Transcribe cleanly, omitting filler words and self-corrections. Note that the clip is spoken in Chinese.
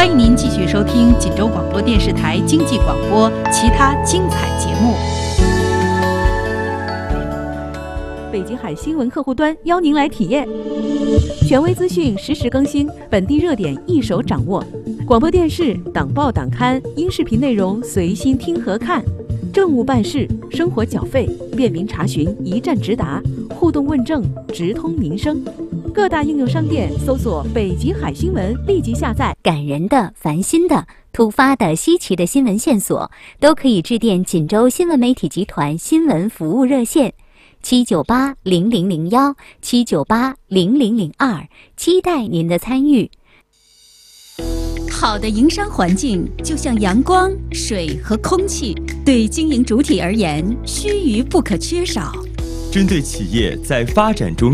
欢迎您继续收听锦州广播电视台经济广播其他精彩节目。 北极海新闻客户端邀您来体验，权威资讯实时更新，本地热点一手掌握。广播电视、党报党刊、音视频内容随心听和看，政务办事、生活缴费，便民查询，一站直达，互动问政，直通民生。各大应用商店搜索北极海新闻，立即下载。 感人的、烦心的、突发的、稀奇的新闻线索，都可以致电锦州新闻媒体集团新闻服务热线7980001 7980002，期待您的参与。 好的营商环境就像阳光、水和空气，对经营主体而言，须臾不可缺少。 针对企业在发展中